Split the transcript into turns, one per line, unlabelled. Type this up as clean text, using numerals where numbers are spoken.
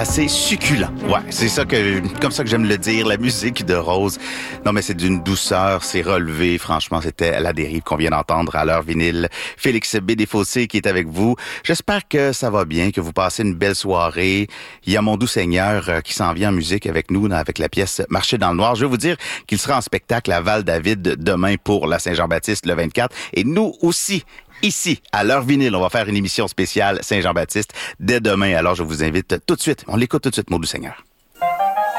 assez succulent. Ouais, c'est ça comme ça que j'aime le dire, la musique de Rose. Non, mais c'est d'une douceur, c'est relevé. Franchement, c'était La Dérive qu'on vient d'entendre à l'heure vinyle. Félix B. Desfossés qui est avec vous. J'espère que ça va bien, que vous passez une belle soirée. Il y a Mon Doux Seigneur qui s'en vient en musique avec nous, avec la pièce Marcher dans le Noir. Je vais vous dire qu'il sera en spectacle à Val-David demain pour la Saint-Jean-Baptiste le 24. Et nous aussi, ici, à l'heure vinyle, on va faire une émission spéciale Saint-Jean-Baptiste dès demain. Alors, je vous invite tout de suite. On l'écoute tout de suite, Mon Doux Seigneur.